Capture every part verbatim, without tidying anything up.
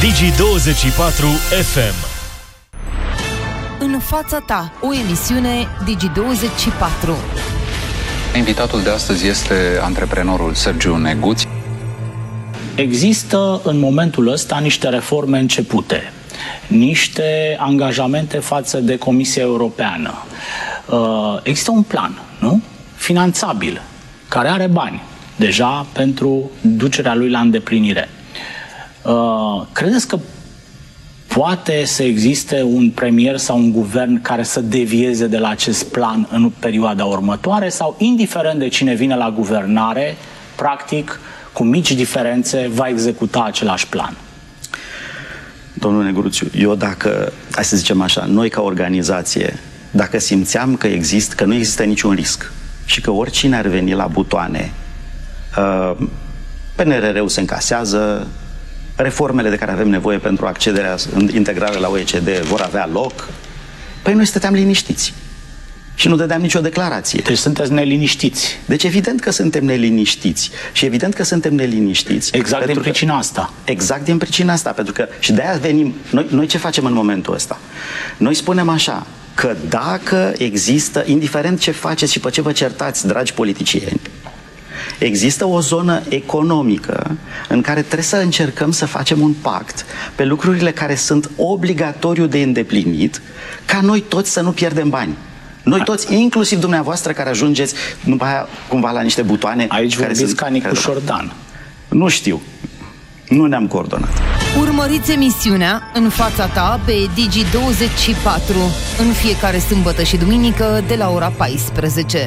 Digi douăzeci și patru F M. În fața ta, o emisiune Digi douăzeci și patru. Invitatul de astăzi este antreprenorul Sergiu Neguț. Există în momentul ăsta niște reforme începute, niște angajamente față de Comisia Europeană. Există un plan, nu? Finanțabil, care are bani deja pentru ducerea lui la îndeplinire. Credeți că poate să existe un premier sau un guvern care să devieze de la acest plan în perioada următoare sau, indiferent de cine vine la guvernare, practic, cu mici diferențe, va executa același plan? Domnul Negruțiu, eu dacă, hai să zicem așa, noi ca organizație, dacă simțeam că există, că nu există niciun risc și că oricine ar veni la butoane, uh, P N R R-ul se încasează, reformele de care avem nevoie pentru accederea, integrarea la O E C D vor avea loc, păi noi stăteam liniștiți și nu dădeam nicio declarație. Deci sunteți neliniștiți. Deci evident că suntem neliniștiți. Și evident că suntem neliniștiți. Exact din pricina asta. Exact din pricina asta. Pentru că, și de-aia venim, noi, noi ce facem în momentul ăsta? Noi spunem așa, că dacă există, indiferent ce faceți și pe ce vă certați, dragi politicieni, există o zonă economică în care trebuie să încercăm să facem un pact pe lucrurile care sunt obligatoriu de îndeplinit, ca noi toți să nu pierdem bani. Noi toți, inclusiv dumneavoastră care ajungeți după aia cumva la niște butoane. Aici care vorbiți sunt, ca Nicu Șordan. Nu știu. Nu ne-am coordonat. Urmăriți emisiunea În fața ta pe Digi douăzeci și patru în fiecare sâmbătă și duminică de la ora paisprezece.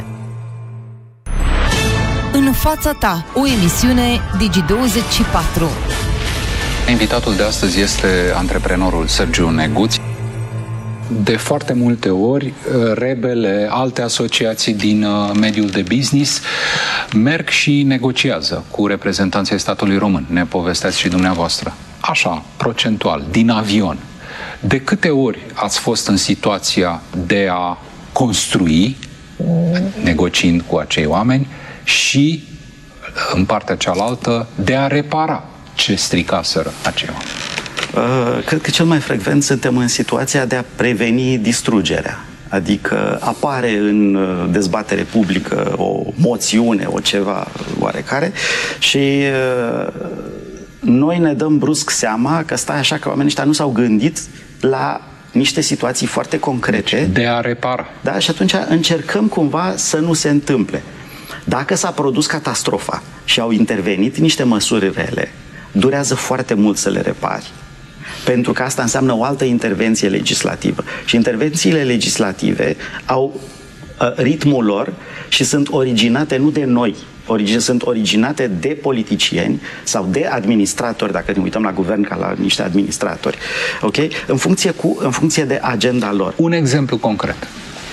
În fața ta, o emisiune Digi douăzeci și patru. Invitatul de astăzi este antreprenorul Sergiu Neguț. De foarte multe ori, rebele, alte asociații din mediul de business merg și negociază cu reprezentanții statului român. Ne povesteați și dumneavoastră. Așa, procentual, din avion. De câte ori ați fost în situația de a construi, negociind cu acei oameni, și în partea cealaltă de a repara ce stricaseră acei oameni? Uh, cred că cel mai frecvent suntem în situația de a preveni distrugerea. Adică apare în dezbatere publică o moțiune, o ceva oarecare și uh, noi ne dăm brusc seama că stai așa, că oamenii ăștia nu s-au gândit la niște situații foarte concrete. De a repara. Da? Și atunci încercăm cumva să nu se întâmple. Dacă s-a produs catastrofa și au intervenit niște măsuri rele, durează foarte mult să le repari. Pentru că asta înseamnă o altă intervenție legislativă. Și intervențiile legislative au uh, ritmul lor și sunt originate nu de noi, origi- sunt originate de politicieni sau de administratori, dacă ne uităm la guvern ca la niște administratori. Okay? În funcție, cu, în funcție de agenda lor. Un exemplu concret.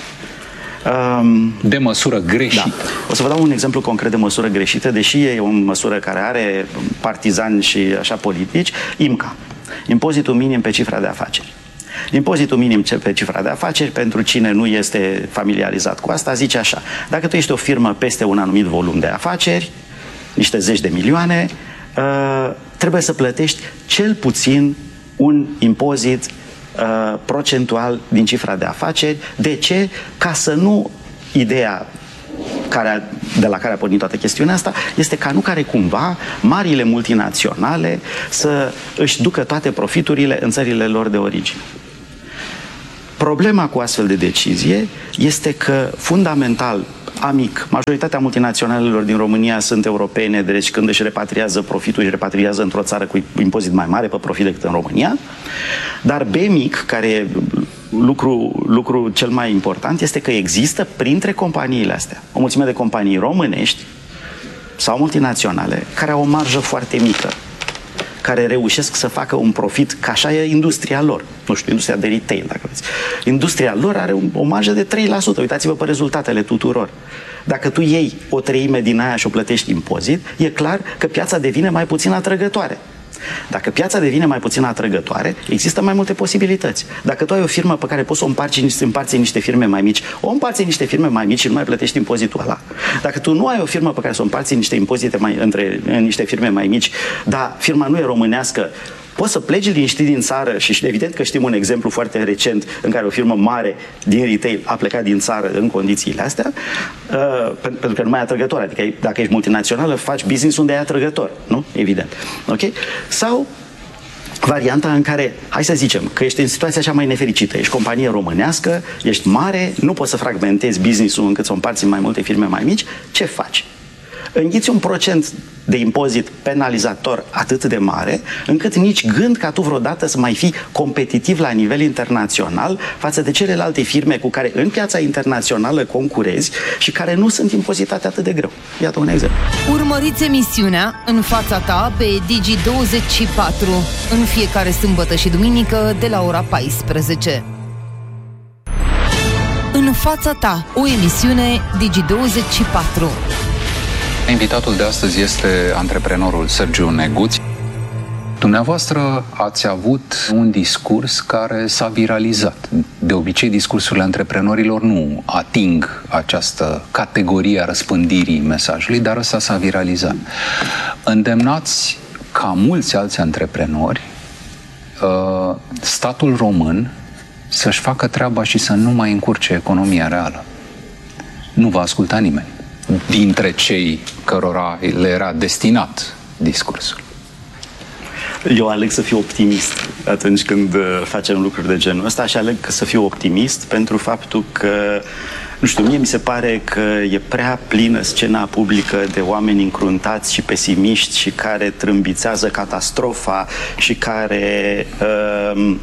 Um, de măsură greșită. Da. O să vă dau un exemplu concret de măsură greșită, deși e o măsură care are partizani și așa politici. I M C A. Impozitul minim pe cifra de afaceri. Impozitul minim pe cifra de afaceri, pentru cine nu este familiarizat cu asta, zice așa: dacă tu ești o firmă peste un anumit volum de afaceri, niște zeci de milioane, uh, trebuie să plătești cel puțin un impozit uh, procentual din cifra de afaceri. De ce? Ca să nu, ideea care, de la care a pornit toată chestiunea asta, este ca nu care cumva marile multinaționale să își ducă toate profiturile în țările lor de origine. Problema cu astfel de decizie este că, fundamental, amic, majoritatea multinaționalelor din România sunt europene, deci când își repatriază profitul, își repatriază într-o țară cu impozit mai mare pe profit decât în România, dar B mic, care e lucru, lucru cel mai important, este că există printre companiile astea o mulțime de companii românești sau multinaționale care au o marjă foarte mică, care reușesc să facă un profit, că așa e industria lor. Nu știu, industria de retail, dacă vreți. Industria lor are o marjă de trei la sută. Uitați-vă pe rezultatele tuturor. Dacă tu iei o treime din aia și o plătești impozit, e clar că piața devine mai puțin atrăgătoare. Dacă piața devine mai puțin atrăgătoare, există mai multe posibilități. Dacă tu ai o firmă pe care poți să o împarți, împarți în niște firme mai mici, o împarți în niște firme mai mici și nu mai plătești impozitul ăla. Dacă tu nu ai o firmă pe care să o împarți în niște impozite mai, între, în niște firme mai mici, dar firma nu e românească, Poți să pleci liniștit din țară și evident că știm un exemplu foarte recent în care o firmă mare din retail a plecat din țară în condițiile astea, uh, pentru că nu mai e atrăgător. Adică dacă ești multinațională, faci business unde e atrăgător, nu? Evident. Ok? Sau varianta în care, hai să zicem, că ești în situația cea mai nefericită, ești companie românească, ești mare, nu poți să fragmentezi business-ul încât să o împarți în mai multe firme mai mici, ce faci? Înghiți un procent de impozit penalizator atât de mare, încât nici gând ca tu vreodată să mai fii competitiv la nivel internațional față de celelalte firme cu care în piața internațională concurezi și care nu sunt impozitate atât de greu. Iată un exemplu. Urmăriți emisiunea În fața ta pe Digi douăzeci și patru în fiecare sâmbătă și duminică de la ora paisprezece. În fața ta, o emisiune Digi douăzeci și patru. Invitatul de astăzi este antreprenorul Sergiu Neguț. Dumneavoastră ați avut un discurs care s-a viralizat. De obicei, discursurile antreprenorilor nu ating această categorie a răspândirii mesajului, dar ăsta s-a viralizat. Îndemnați, ca mulți alți antreprenori, statul român să-și facă treaba și să nu mai încurce economia reală. Nu va asculta nimeni dintre cei cărora le era destinat discursul. Eu aleg să fiu optimist atunci când facem lucruri de genul ăsta și aleg să fiu optimist pentru faptul că, nu știu, mie mi se pare că e prea plină scena publică de oameni încruntați și pesimiști și care trâmbițează catastrofa și care uh,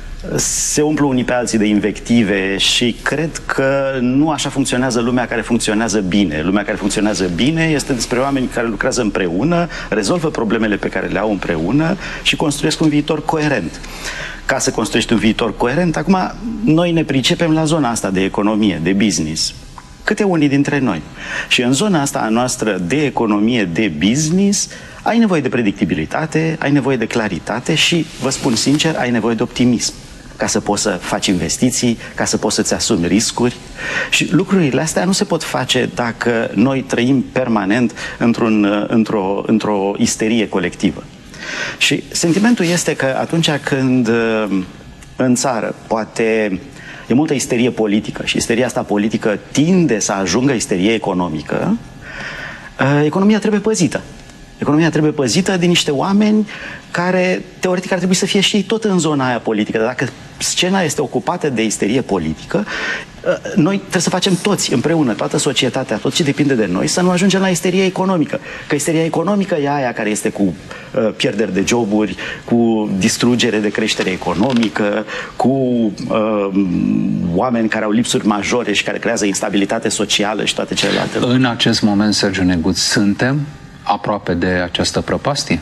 se umplu unii pe alții de invective și cred că nu așa funcționează lumea care funcționează bine. Lumea care funcționează bine este despre oameni care lucrează împreună, rezolvă problemele pe care le au împreună și construiesc un viitor coerent. Ca să construiești un viitor coerent, acum noi ne pricepem la zona asta de economie, de business. Câte unii dintre noi. Și în zona asta a noastră de economie, de business, ai nevoie de predictibilitate, ai nevoie de claritate și, vă spun sincer, ai nevoie de optimism. Ca să poți să faci investiții, ca să poți să-ți asumi riscuri. Și lucrurile astea nu se pot face dacă noi trăim permanent într-un, într-o, într-o isterie colectivă. Și sentimentul este că atunci când în țară poate e multă isterie politică și isteria asta politică tinde să ajungă isterie economică, economia trebuie păzită. Economia trebuie păzită de niște oameni care, teoretic, ar trebui să fie și ei tot în zona aia politică. Dar dacă scena este ocupată de isterie politică, noi trebuie să facem toți împreună, toată societatea, tot ce depinde de noi, să nu ajungem la isterie economică. Că isteria economică e aia care este cu uh, pierderi de joburi, cu distrugere de creștere economică, cu uh, oameni care au lipsuri majore și care creează instabilitate socială și toate celelalte. În acest moment, Sergiu Neguț, suntem aproape de această prăpastie?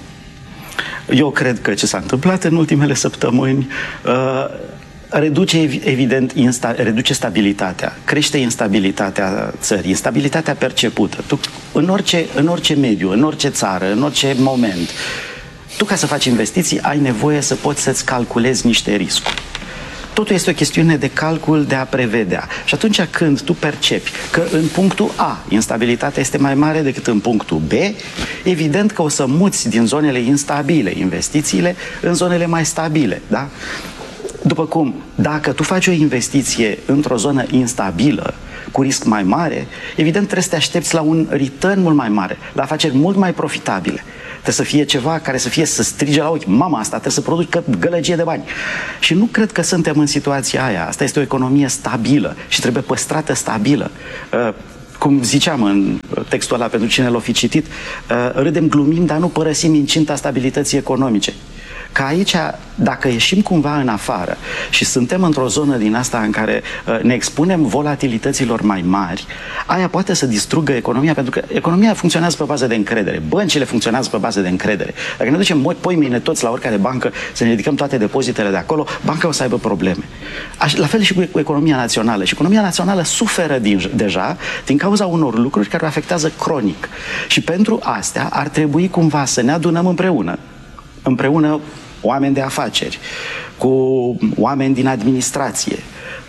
Eu cred că ce s-a întâmplat în ultimele săptămâni uh, reduce, evident, insta, reduce stabilitatea, crește instabilitatea țării, instabilitatea percepută. Tu, în, orice, în orice mediu, în orice țară, în orice moment, tu, ca să faci investiții, ai nevoie să poți să-ți calculezi niște riscuri. Totul este o chestiune de calcul, de a prevedea. Și atunci când tu percepi că în punctul A instabilitatea este mai mare decât în punctul B, evident că o să muți din zonele instabile investițiile în zonele mai stabile, da? După cum, dacă tu faci o investiție într-o zonă instabilă, cu risc mai mare, evident trebuie să te aștepți la un return mult mai mare, la afaceri mult mai profitabile. Trebuie să fie ceva care să fie să strige la ochi, mama, asta trebuie să producă gălăgie de bani. Și nu cred că suntem în situația aia. Asta este o economie stabilă și trebuie păstrată stabilă. Uh, cum ziceam în textul ăla, pentru cine l-o fi citit, uh, râdem, glumim, dar nu părăsim incinta stabilității economice. Că aici, dacă ieșim cumva în afară și suntem într-o zonă din asta în care uh, ne expunem volatilităților mai mari, aia poate să distrugă economia, pentru că economia funcționează pe bază de încredere. Băncile funcționează pe bază de încredere. Dacă ne ducem poi mâine toți la oricare bancă să ne ridicăm toate depozitele de acolo, banca o să aibă probleme. Aș, la fel și cu economia națională. Și economia națională suferă din, deja din cauza unor lucruri care o afectează cronic. Și pentru astea ar trebui cumva să ne adunăm împreună. Împreună oameni de afaceri, cu oameni din administrație,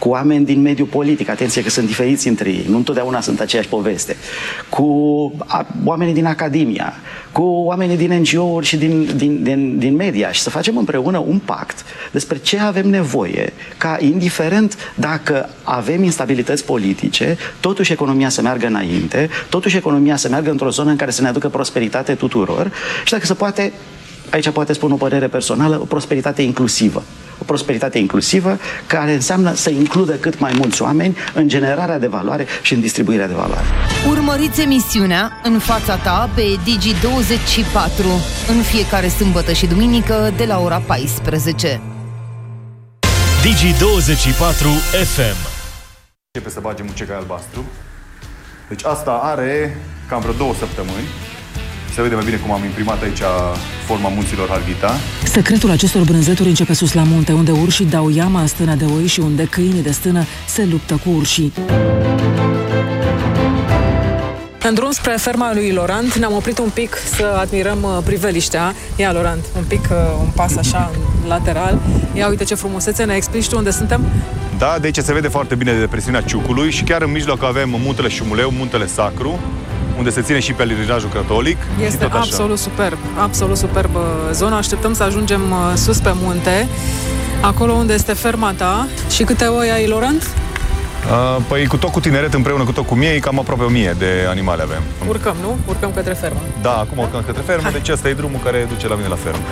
cu oameni din mediul politic, atenție că sunt diferiți între ei, nu întotdeauna sunt aceeași poveste, cu a, oamenii din academia, cu oamenii din N G O-uri și din, din, din, din media și să facem împreună un pact despre ce avem nevoie, ca indiferent dacă avem instabilități politice, totuși economia să meargă înainte, totuși economia să meargă într-o zonă în care să ne aducă prosperitate tuturor și dacă se poate, aici poate spun o părere personală, o prosperitate inclusivă. O prosperitate inclusivă care înseamnă să includă cât mai mulți oameni în generarea de valoare și în distribuirea de valoare. Urmăriți emisiunea În fața ta pe Digi douăzeci și patru în fiecare sâmbătă și duminică de la ora paisprezece. Digi douăzeci și patru F M. Începe să bage mucegai albastru. Deci asta are cam vreo două săptămâni. Se vede mai bine cum am imprimat aici forma munților Harghita. Secretul acestor brânzeturi începe sus la munte, unde urșii dau iama în stână de oi și unde câinii de stână se luptă cu urșii. În drum spre ferma lui Laurent ne-am oprit un pic să admirăm priveliștea. Ia, Laurent, un pic, un pas așa în lateral. Ia, uite ce frumusețe, ne explici tu unde suntem? Da, de aici se vede foarte bine depresiunea Ciucului și chiar în mijloc avem muntele Șumuleu, muntele Sacru, unde se ține și pelerinajul catolic. Este absolut superb, absolut superb zona. Așteptăm să ajungem sus pe munte, acolo unde este ferma ta. Și câte oi ai, Laurent? Uh, păi cu tot cu tineret, împreună cu tot cu miei, cam aproape o mie de animale avem. Urcăm, nu? Urcăm către fermă. Da, acum urcăm către fermă, deci ăsta e drumul care duce la mine la fermă.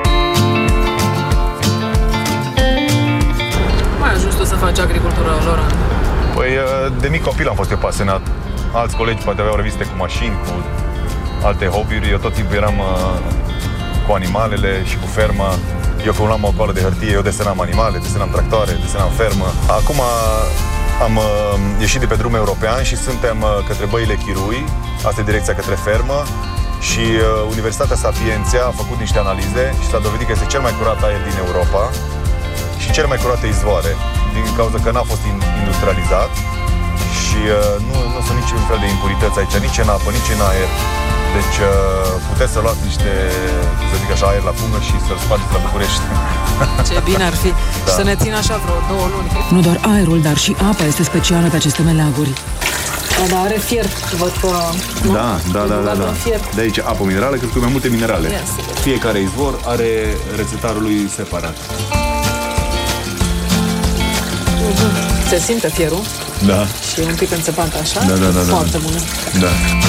Cum ai ajuns tu să faci agricultură, Laurent? Păi de mic copil am fost eu pasionat. Alți colegi poate aveau reviste cu mașini, cu alte hobby-uri. Eu tot timpul eram uh, cu animalele și cu ferma. Eu când luam o coală de hârtie, eu desenam animale, desenam tractoare, desenam fermă. Acum am uh, ieșit de pe drum european și suntem uh, către Băile Chirui. Asta e direcția către fermă. Și uh, Universitatea Sapienția a făcut niște analize și s-a dovedit că este cel mai curat aer din Europa și cel mai curate izvoare, din cauza că n-a fost industrializat. Și uh, nu, nu sunt niciun fel de impurități aici, nici în apă, nici în aer. Deci uh, puteți să luați niște, să zic așa, aer la pungă și să-l spargeți la București. Ce bine ar fi. Da. Să ne țină așa vreo două luni. Nu doar aerul, dar și apa este specială pe aceste meleaguri. Da, dar are fier, văd că... Nu? Da, da, da, da, da. De aici apă minerală, cred că mai multe minerale. Yes. Fiecare izvor are rețetarul lui separat. Se simte fierul. Da. Și un pic înțepat așa. Da, da, da, foarte da. bună. Da.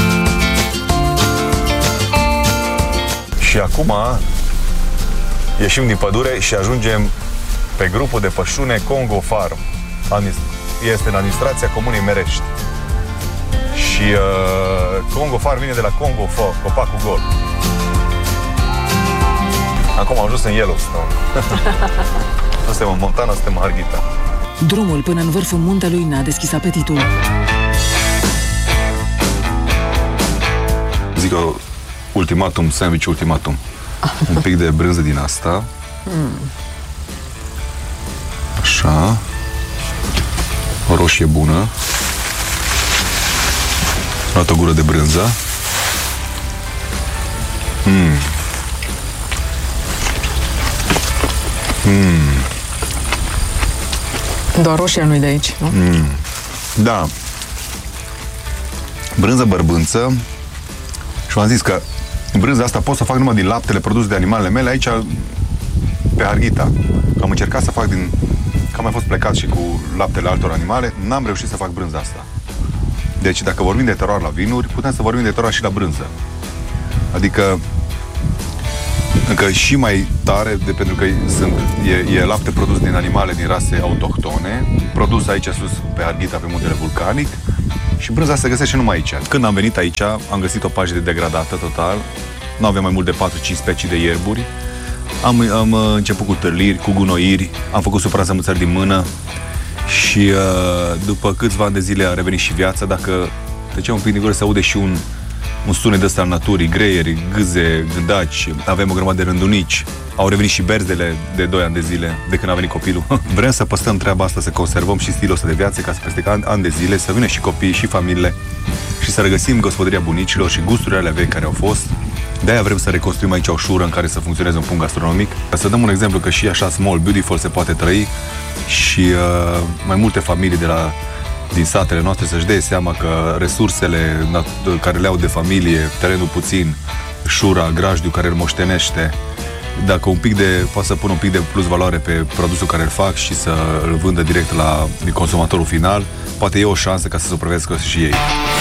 Și acum ieșim din pădure și ajungem pe grupul de pășune Congo Farm. Este în administrația Comunei Merești. Și uh, Congo Farm vine de la Congo Fo, copacul gol. Acum am ajuns în Yellowstone. Suntem în Montana, suntem în Harghita. Drumul până în vârful muntelui ne-a deschis apetitul. Zic că ultimatum, sandwich ultimatum. Un pic de brânză din asta. Așa. O roșie bună. Am luat o gură de brânză. Mm. Mm. Doar roșia nu-i de aici, nu? Mm. Da. Brânză bărbânță. Și v-am zis că brânza asta pot să fac numai din laptele produs de animalele mele aici pe Harghita. Am încercat să fac din... Că am mai fost plecat și cu laptele altor animale, n-am reușit să fac brânza asta. Deci dacă vorbim de teroar la vinuri, putem să vorbim de teroar și la brânză. Adică încă și mai tare, de, pentru că sunt, e, e lapte produs din animale din rase autohtone, produs aici sus pe Harghita, pe muntele vulcanic, și brânza se găsește numai aici. Când am venit aici, am găsit o pajă degradată total, nu aveam mai mult de patru cinci specii de ierburi, am, am început cu târliri, cu gunoiri, am făcut supraînsămânțări din mână și după câțiva ani de zile a revenit și viața. Dacă treceam un pic din gură, se aude și un un sunet ăsta al naturii, greieri, gâze, gândaci, avem o grămadă de rândunici. Au revenit și berzele de doi ani de zile, de când a venit copilul. Vrem să păstrăm treaba asta, să conservăm și stilul ăsta de viață, ca să peste ani, ani de zile să vină și copiii și familiile și să regăsim gospodăria bunicilor și gusturile alea vechi care au fost. De-aia vrem să reconstruim aici o șură în care să funcționeze un punct gastronomic. Să dăm un exemplu că și așa small, beautiful se poate trăi și uh, mai multe familii de la, din satele noastre să-și dea seama că resursele care le au de familie, terenul puțin, șura, grajdiul care îl moștenește, dacă un pic de, poate să pună un pic de plus valoare pe produsul care îl fac și să îl vândă direct la consumatorul final, poate e o șansă ca să supraviețuiască și ei.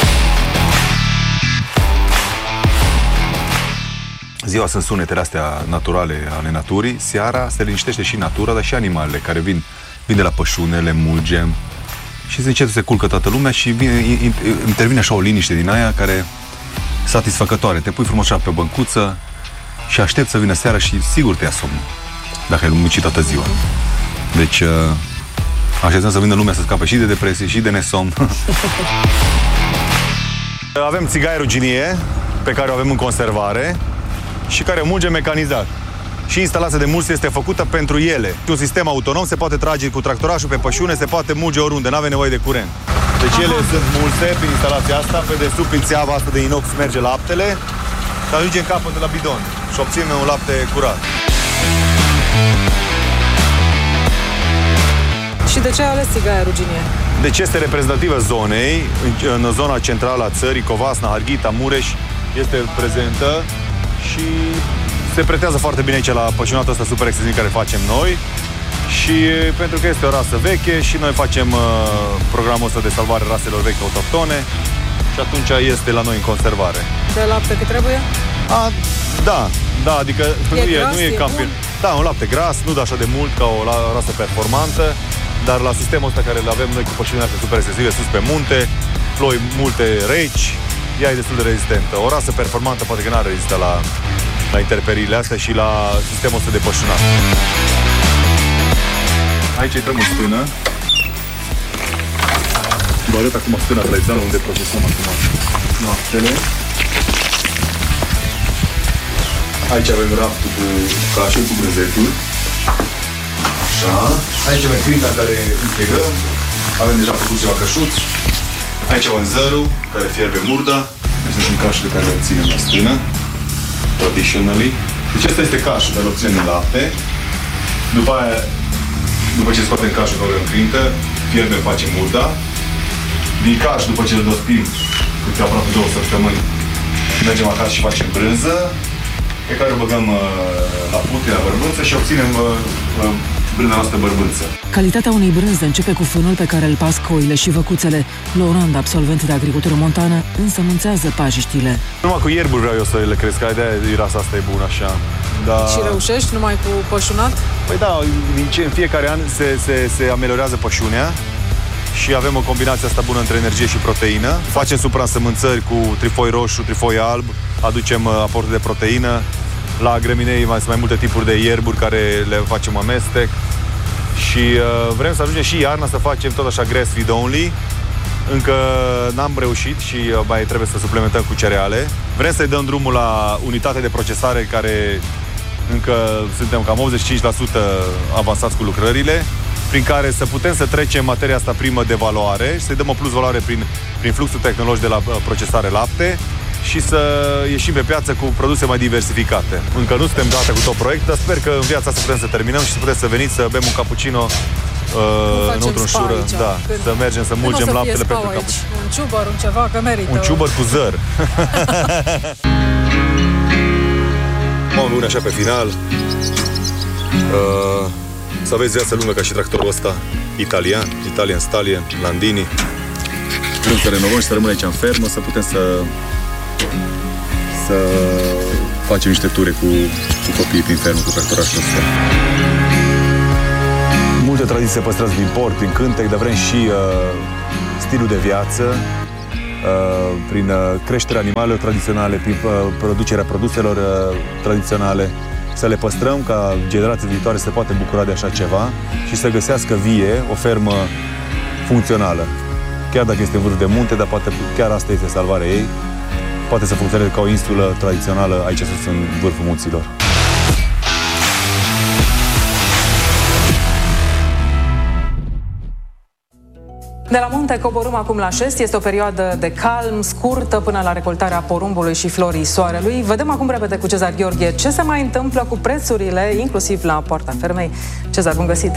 Ziua sunt sunetele astea naturale ale naturii, seara se liniștește și natura, dar și animalele care vin, vin de la pășune, le mulgem și se încetul se culcă toată lumea și vine, intervine așa o liniște din aia care satisfăcătoare. Te pui frumos așa pe o băncuță și aștept să vină seara și sigur te ia somnul, dacă ai muncit toată ziua. Deci așteptăm să vină lumea să scape și de depresie și de nesomn. Avem țigaie ruginie pe care o avem în conservare și care mulge mecanizat. Și instalația de mulț este făcută pentru ele. Un sistem autonom, se poate trage cu tractorașul pe pășune, se poate mulge oriunde, nu avem nevoie de curent. Deci ele sunt mulse prin instalația asta, pe desubt, prin țeava asta de inox merge laptele, și ajunge în capăt de la bidon și obținem un lapte curat. Și de ce ai ales țigaia ruginie? Deci este reprezentativă zonei, în, în zona centrală a țării, Covasna, Harghita, Mureș, este prezentă și se pretează foarte bine aici la pășunatul ăsta super extensiv care facem noi. Și pentru că este o rasă veche și noi facem uh, programul ăsta de salvare raselor vechi autohtone și atunci este la noi în conservare. De lapte cât trebuie? A, da, da, adică e nu e, gras, nu e, e campir. Da, un lapte gras, nu dă așa de mult ca o rasă performantă, dar la sistemul ăsta care îl avem noi cu pășunile astea super extensive sus pe munte, ploi multe reci, ea e destul de rezistentă. O rasă performantă poate că n-ar rezista la, la interperiile astea și la sistemul ăsta de pășunat. Aici intrăm în stână. Vă arăt acum stâna tradițională unde procesăm acum noaptele. Aici avem raftul cu cașul, cu brânzetul. Așa. Aici avem crinta care închegăm. Avem deja făcut ceva cășuți. Aici avem zărul care fierbe murda. Aici sunt cașurile care le ținem la stână. Traditionally. Deci asta este cașul care îl obținem în lapte. După aia, după ce scoatem cașul care avem crintă, fierbem, facem murda. Din caș, după ce îl dospim, câte aproape două săptămâni, mergem acasă și facem brânză, pe care o băgăm uh, la pute, la bărbânță și obținem uh, uh, brânza noastră bărbânță. Calitatea unei brânze începe cu fânul pe care îl pasc oile și văcuțele. Laurent, absolvent de agricultură montană, însămânțează pajiștile. Numai cu ierburi vreau eu să le cresc, că de-aia rasa asta e bună așa. Da. Și reușești numai cu pășunat? Păi da, din ce, în fiecare an se, se, se ameliorează pășunea și avem o combinație asta bună între energie și proteină. Facem supraînsămânțări cu trifoi roșu, trifoi alb, aducem aportul de proteină. La grăminei mai sunt mai multe tipuri de ierburi care le facem amestec. Și uh, vrem să ajungem și iarna să facem tot așa grass feed only. Încă n-am reușit și uh, mai trebuie să suplimentăm cu cereale. Vrem să-i dăm drumul la unitate de procesare care încă suntem cam optzeci și cinci la sută avansați cu lucrările, prin care să putem să trecem materia asta primă de valoare și să-i dăm o plus valoare prin, prin fluxul tehnologic de la procesare lapte și să ieșim pe piață cu produse mai diversificate. Încă nu suntem gata cu tot proiectul, dar sper că în viața asta putem să terminăm și să puteți să veniți să bem un cappuccino uh, înăuntru în șură. Aici, da, să mergem să mulgem laptele pentru cappuccino. Un ciubăr, un ceva, că merită. Un ciubăr cu zăr. Mă, bune așa pe final. Uh, să aveți viață lungă ca și tractorul ăsta italian, Italian Stallion, Landini. Vrem să renovăm și să rămânem aici în fermă, să putem să să facem niște ture cu, cu copiii prin fermă, cu tractorașul ăsta. Multe tradiții se păstrează din porc, din cântec, dar vrem și uh, stilul de viață, uh, prin uh, creșterea animalelor tradiționale, prin uh, producerea produselor uh, tradiționale, să le păstrăm ca generații viitoare să se poate bucura de așa ceva și să găsească vie o fermă funcțională. Chiar dacă este în vârf de munte, dar poate chiar asta este salvarea ei. Poate să funcționeze ca o insulă tradițională aici sus în vârful munților. De la munte coborâm acum la șest. Este o perioadă de calm, scurtă, până la recoltarea porumbului și florii soarelui. Vedem acum repede cu Cezar Gheorghe ce se mai întâmplă cu prețurile, inclusiv la Poarta Fermei. Cezar, bun găsit!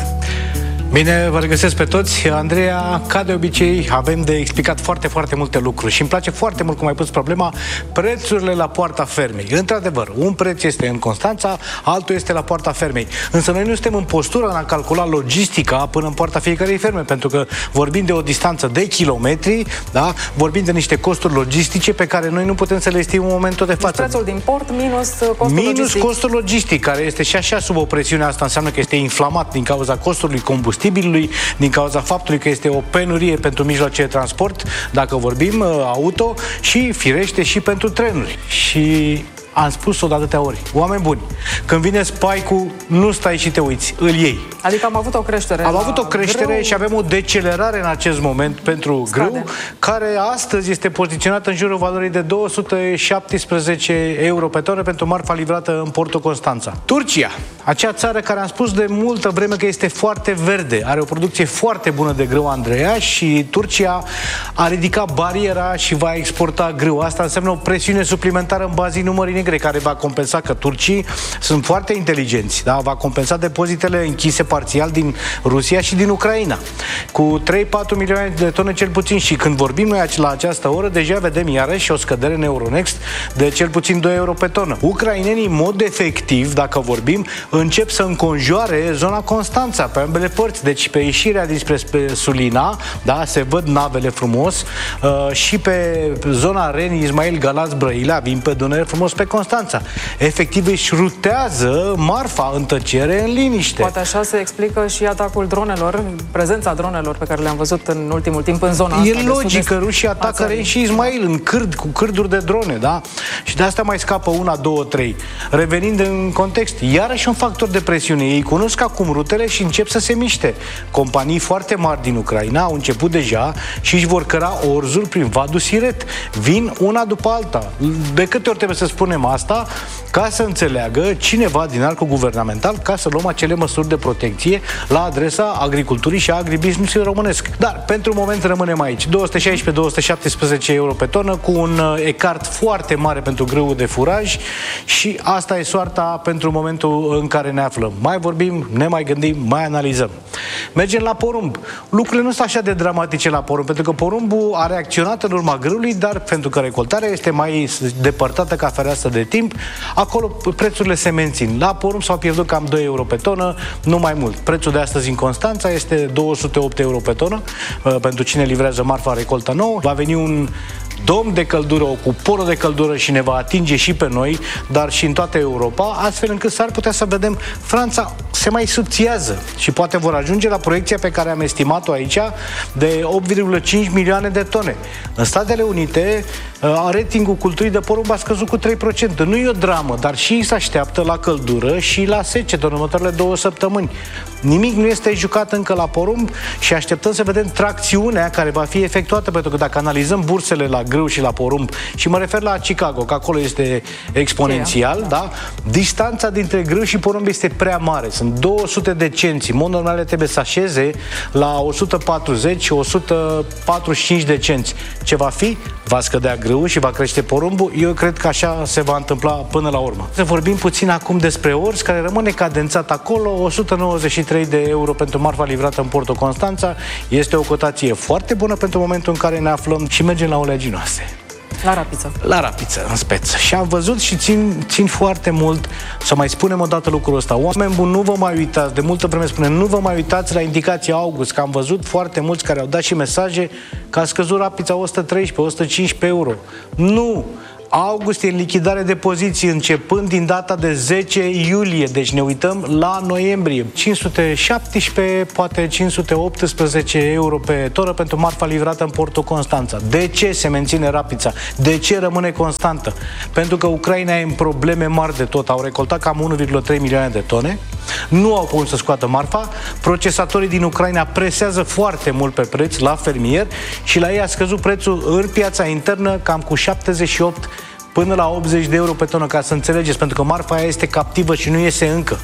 Bine, vă regăsesc pe toți. Andreea, ca de obicei, avem de explicat foarte, foarte multe lucruri și îmi place foarte mult cum ai pus problema, prețurile la Poarta Fermei. Într-adevăr, un preț este în Constanța, altul este la Poarta Fermei. Însă noi nu suntem în postură în a calcula logistica până în poarta fiecarei ferme, pentru că vorbim de o distanță de kilometri, da? Vorbim de niște costuri logistice pe care noi nu putem să le estimăm în momentul de față. Prețul din port minus costul minus logistic. costul logistic, care este și așa sub o presiune. Asta înseamnă că este inflamat din cauza costului combustibilului, din cauza faptului că este o penurie pentru mijloace de transport, dacă vorbim auto, și firește și pentru trenuri. Și am spus-o de atâtea ori. Oameni buni, când vine spike-ul, nu stai și te uiți, îl iei. Adică am avut o creștere. Am avut o creștere grâu. Și avem o decelerare în acest moment pentru Scade. grâu, care astăzi este poziționată în jurul valorii de două sute șaptesprezece euro pe tonă pentru marfa livrată în portul Constanța. Turcia, acea țară care am spus de multă vreme că este foarte verde, are o producție foarte bună de grâu, Andreea, și Turcia a ridicat bariera și va exporta grâu. Asta înseamnă o presiune suplimentară în bazinul Mării Negre, care va compensa, că turcii sunt foarte inteligenți, da? Va compensa depozitele închise parțial din Rusia și din Ucraina cu trei patru milioane de tone cel puțin. Și când vorbim noi la această oră, deja vedem iarăși o scădere în Euronext de cel puțin doi euro pe tonă. Ucrainenii, în mod efectiv, dacă vorbim, încep să înconjoare zona Constanța pe ambele părți. Deci pe ieșirea dinspre Sulina, da, se văd navele frumos, uh, și pe zona Reni, Ismail Galați, Brăila, vin pe Dunăre frumos pe Constanța. Efectiv își rutează marfa în tăcere, în liniște. Poate așa se explică și atacul dronelor, prezența dronelor pe care le-am văzut în ultimul timp în zona e asta. E logic că rușii atacă Reni și Ismail în cârd, cu cârduri de drone, da? Și de asta mai scapă una, două, trei. Revenind în context, iarăși un factor de presiune. Ei cunosc acum rutele și încep să se miște. Companii foarte mari din Ucraina au început deja și își vor căra orzul prin Vadul Siret. Vin una după alta. De câte ori trebuie să spunem asta ca să înțeleagă cineva din arcul guvernamental, ca să luăm acele măsuri de protecție la adresa agriculturii și a agribusiness-ului românesc. Dar pentru moment rămânem aici. două sute șaisprezece - două sute șaptesprezece euro pe tonă, cu un ecart foarte mare pentru grâul de furaj, și asta e soarta pentru momentul în care ne aflăm. Mai vorbim, ne mai gândim, mai analizăm. Mergem la porumb. Lucrurile nu sunt așa de dramatice la porumb, pentru că porumbul a reacționat în urma grâului, dar pentru că recoltarea este mai depărtată ca fereastră de timp, acolo prețurile se mențin. La porumb s-au pierdut cam doi euro pe tonă, nu mai mult. Prețul de astăzi în Constanța este două sute opt euro pe tonă, pentru cine livrează marfa recoltă nouă. Va veni un dom de căldură, o cuporă de căldură și ne va atinge și pe noi, dar și în toată Europa, astfel încât s-ar putea să vedem Franța se mai subțiază și poate vor ajunge la proiecția pe care am estimat-o aici de opt virgulă cinci milioane de tone. În Statele Unite, ratingul culturii de porumb a scăzut cu trei la sută. Nu e o dramă, dar și se așteaptă la căldură și la secetă în următoarele două săptămâni. Nimic nu este jucat încă la porumb și așteptăm să vedem tracțiunea care va fi efectuată, pentru că dacă analizăm bursele la grâu și la porumb, și mă refer la Chicago, că acolo este exponențial, da? Distanța dintre grâu și porumb este prea mare. Sunt două sute de cenți. În mod normal trebuie să așeze la o sută patruzeci - o sută patruzeci și cinci de cenți. Ce va fi? Va scădea grâu și va crește porumbul. Eu cred că așa se va întâmpla până la urmă. Să vorbim puțin acum despre orz, care rămâne cadențat acolo. o sută nouăzeci și trei de euro pentru marfa livrată în portul Constanța. Este o cotație foarte bună pentru momentul în care ne aflăm și mergem la oleaginoase. La rapiță. La rapiță, în speță. Și am văzut și țin, țin foarte mult să mai spunem o dată lucrul ăsta. Oameni buni, nu vă mai uitați, de multă vreme spunem, nu vă mai uitați la indicația august, că am văzut foarte mulți care au dat și mesaje că a scăzut rapița o sută treisprezece - o sută cincisprezece euro. Nu! August e în lichidare de poziții începând din data de zece iulie, deci ne uităm la noiembrie. cinci sute șaptesprezece, poate cinci sute optsprezece euro pe tonă pentru marfa livrată în portul Constanța. De ce se menține rapița? De ce rămâne constantă? Pentru că Ucraina e în probleme mari de tot. Au recoltat cam unu virgulă trei milioane de tone, nu au putut să scoată marfa, procesatorii din Ucraina presează foarte mult pe preț la fermier și la ei a scăzut prețul în piața internă cam cu șaptezeci și opt până la optzeci de euro pe tonă, ca să înțelegeți, pentru că marfa aia este captivă și nu iese încă.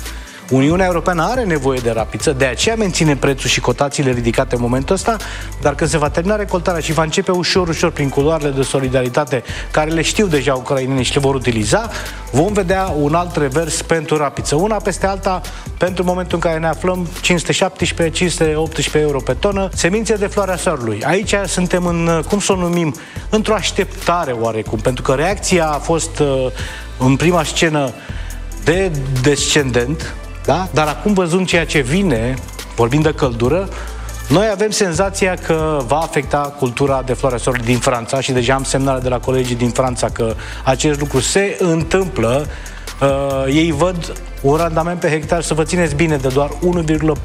Uniunea Europeană are nevoie de rapiță, de aceea menține prețul și cotațiile ridicate în momentul ăsta, dar când se va termina recoltarea și va începe ușor, ușor prin culoarele de solidaritate, care le știu deja ucrainenii și le vor utiliza, vom vedea un alt revers pentru rapiță. Una peste alta, pentru momentul în care ne aflăm, cinci sute șaptesprezece - cinci sute optsprezece euro pe tonă, semințe de floarea soarelui. Aici suntem în, cum să o numim, într-o așteptare oarecum, pentru că reacția a fost în prima scenă de descendent, da? Dar acum văzând ceea ce vine, vorbind de căldură, noi avem senzația că va afecta cultura de floarea soarelui din Franța și deja am semnale de la colegii din Franța că acest lucru se întâmplă. Uh, ei văd un randament pe hectar, să vă țineți bine, de doar unu virgulă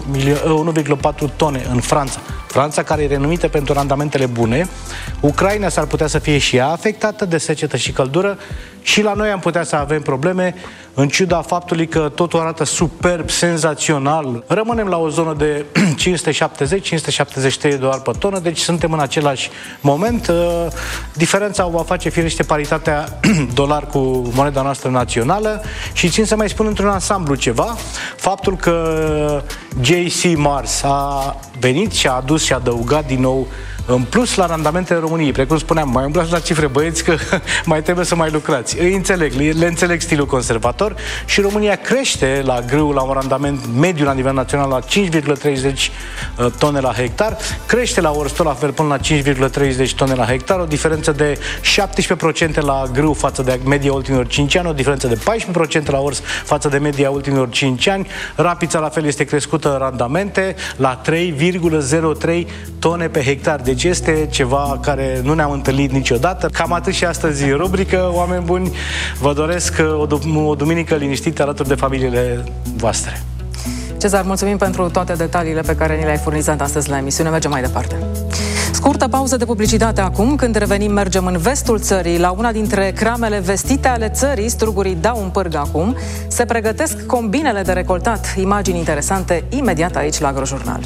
patru tone în Franța. Franța, care e renumită pentru randamentele bune. Ucraina s-ar putea să fie și ea afectată de secetă și căldură și la noi am putea să avem probleme, în ciuda faptului că totul arată superb, senzațional. Rămânem la o zonă de cinci sute șaptezeci - cinci sute șaptezeci și trei de dolari pe tonă, deci suntem în același moment. Diferența o va face firește paritatea dolar cu moneda noastră națională și țin să mai spun într-un ansamblu ceva. Faptul că J C Mars a venit și a adus și a adăugat din nou în plus la randamentele României. Precum spuneam, mai umblați la cifre, băieți, că mai trebuie să mai lucrați. Îi înțeleg, le înțeleg stilul conservator și România crește la grâu la un randament mediu la nivel național la cinci virgulă treizeci tone la hectar, crește la orz tot la fel până la cinci virgulă treizeci tone la hectar, o diferență de șaptesprezece la sută la grâu față de media ultimilor cinci ani, o diferență de paisprezece la sută la orz față de media ultimilor cinci ani. Rapița la fel este crescută în randamente la trei virgulă zero trei tone pe hectar. Deci este ceva care nu ne-am întâlnit niciodată. Cam atât și astăzi rubrică, oameni buni. Vă doresc o, o duminică liniștită alături de familiile voastre. Cezar, mulțumim pentru toate detaliile pe care ni le-ai furnizat astăzi la emisiune. Mergem mai departe. Scurtă pauză de publicitate acum. Când revenim, mergem în vestul țării, la una dintre cramele vestite ale țării. Strugurii dau un pârg acum. Se pregătesc combinele de recoltat. Imagini interesante imediat aici la Agrojurnal.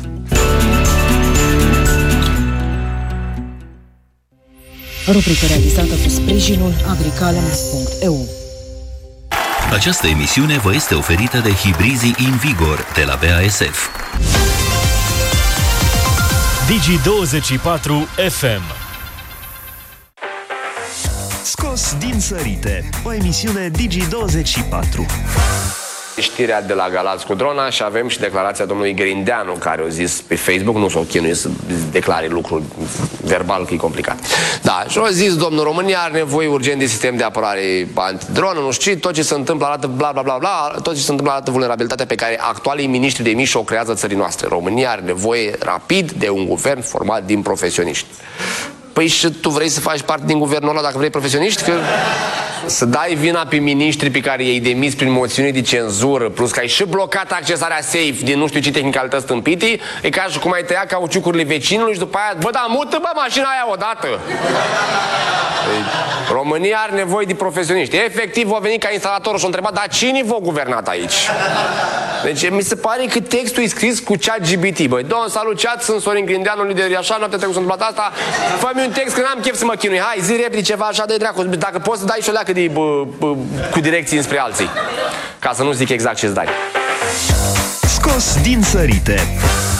Rubrică realizată cu sprijinul agriculem punct e u. Această emisiune vă este oferită de Hibrizii Invigor de la B A S F. Digi douăzeci și patru F M. Scos din sărite, o emisiune Digi douăzeci și patru. Știrea de la Galați cu drona și avem și declarația domnului Grindeanu, care a zis pe Facebook, nu s-o chinuie să declare lucruri verbal, că e complicat. Da, și a zis, domnul, România are nevoie urgent de sistem de apărare antidronă, nu știu, tot ce se întâmplă arată bla bla bla bla, tot ce se întâmplă arată vulnerabilitatea pe care actualii miniștri de mici o creează țării noastre. România are nevoie rapid de un guvern format din profesioniști. Păi și tu vrei să faci parte din guvernul ăla dacă vrei profesioniști? Că să dai vina pe miniștri pe care i-ai demis prin moțiune de cenzură, plus că ai și blocat accesarea safe din nu știu ce tehnicalități stâmpite, e ca și cum ai tăia cauciucurile vecinului și după aia, bă, da, mută, bă, mașina aia odată. România are nevoie de profesioniști. Efectiv, a venit ca instalatorul și a întrebat, dar cine v-a guvernat aici? Deci mi se pare că textul e scris cu chat G P T, băi. Domn, salut, chat, sunt Sorin Grindeanu, lider așa, noaptea trecută s-a întâmplat asta. Fă-mi un text, că n-am chef să mă chinui. Hai, zi repede ceva așa de dracu. Dacă poți să dai și o leacă de, bă, bă, cu direcții înspre alții. Ca să nu zic exact ce-ți dai. Scos din sărite.